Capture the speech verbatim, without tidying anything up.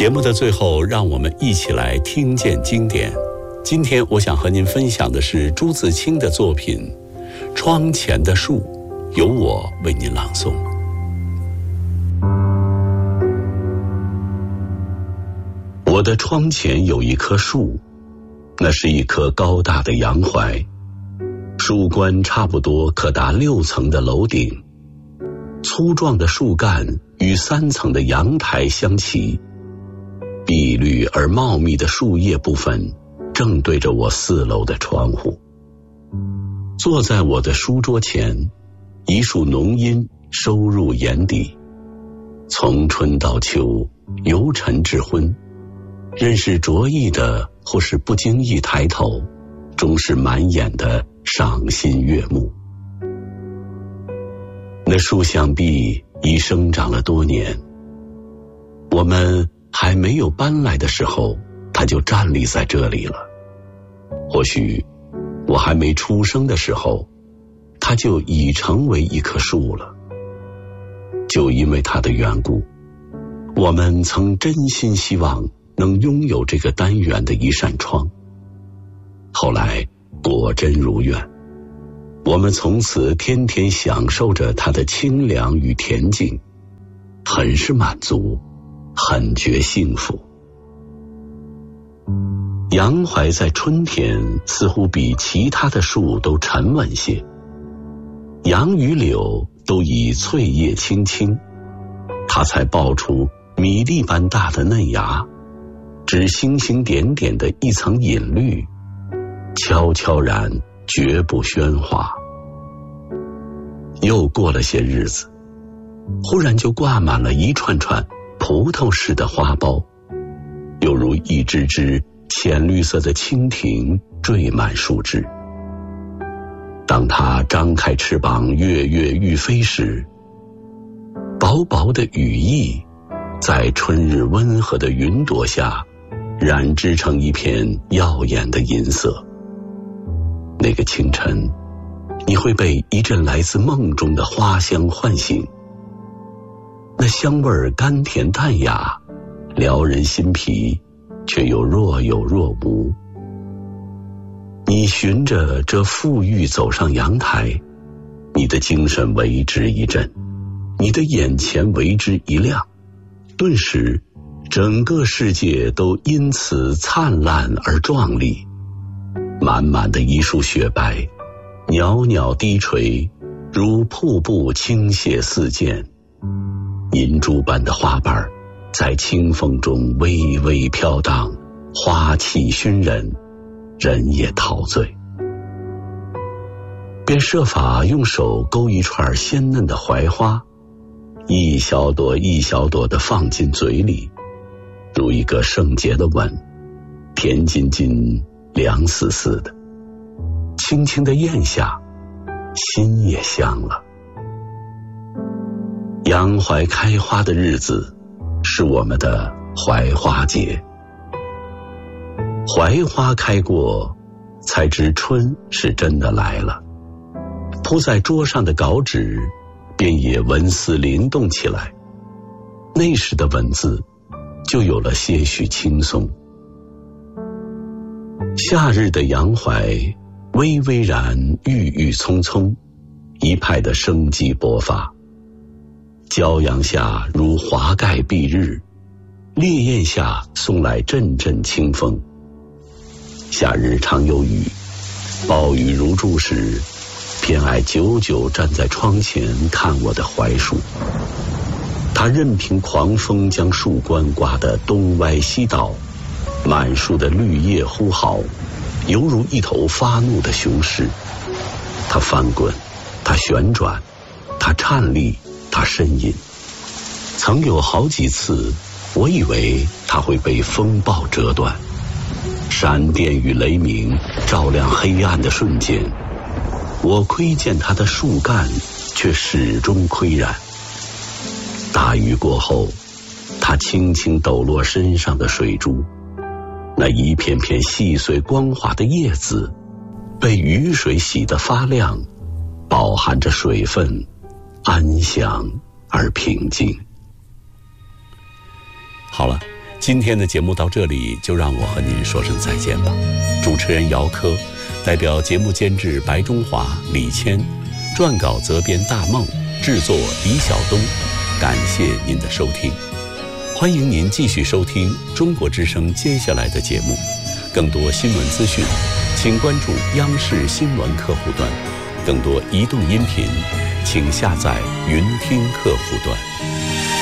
节目的最后，让我们一起来听见经典。今天我想和您分享的是朱自清的作品《窗前的树》，由我为您朗诵。我的窗前有一棵树，那是一棵高大的洋槐，树冠差不多可达六层的楼顶，粗壮的树干与三层的阳台相齐，碧绿而茂密的树叶部分正对着我四楼的窗户。坐在我的书桌前，一束浓荫收入眼底，从春到秋，由晨至昏，任是着意的或是不经意抬头，终是满眼的赏心悦目。那树想必已生长了多年，我们还没有搬来的时候，它就站立在这里了。或许我还没出生的时候，它就已成为一棵树了。就因为它的缘故，我们曾真心希望能拥有这个单元的一扇窗。后来果真如愿，我们从此天天享受着它的清凉与恬静，很是满足，很觉幸福。洋槐在春天似乎比其他的树都沉稳些，杨与柳都已翠叶青青，它才爆出米粒般大的嫩芽，只星星点点的一层隐绿，悄悄然，绝不喧哗。又过了些日子，忽然就挂满了一串串葡萄似的花苞，犹如一只只浅绿色的蜻蜓缀满树枝。当它张开翅膀跃跃欲飞时，薄薄的羽翼在春日温和的云朵下染织成一片耀眼的银色。那个清晨，你会被一阵来自梦中的花香唤醒，那香味甘甜淡雅，撩人心脾，却又若有若无。你循着这馥郁走上阳台，你的精神为之一振，你的眼前为之一亮，顿时整个世界都因此灿烂而壮丽。满满的一束雪白，袅袅低垂，如瀑布倾泻四溅，银珠般的花瓣在清风中微微飘荡，花气熏人，人也陶醉。便设法用手勾一串鲜嫩的槐花，一小朵一小朵地放进嘴里，如一个圣洁的吻，甜津津，凉丝丝的，轻轻地咽下，心也香了。洋槐开花的日子是我们的槐花节，槐花开过，才知春是真的来了。铺在桌上的稿纸便也文思灵动起来，那时的文字就有了些许轻松。夏日的洋槐微微然，郁郁葱葱，一派的生机勃发。骄阳下如华盖蔽日，烈焰下送来阵阵清风。夏日常有雨，暴雨如注时，偏爱久久站在窗前看我的槐树。它任凭狂风将树冠刮得东歪西倒，满树的绿叶呼号，犹如一头发怒的雄狮。它翻滚，它旋转，它颤栗，它呻吟。曾有好几次，我以为它会被风暴折断，闪电与雷鸣照亮黑暗的瞬间，我窥见它的树干，却始终岿然。大雨过后，它轻轻抖落身上的水珠，那一片片细碎光滑的叶子被雨水洗得发亮，饱含着水分，安详而平静。好了， 今天的节目到这里，就让我和您说声再见吧。主持人姚科，代表节目监制白中华、李谦，撰稿责编大梦，制作李晓东，感谢您的收听。欢迎您继续收听中国之声接下来的节目。更多新闻资讯，请关注央视新闻客户端。更多移动音频，请下载云听客户端。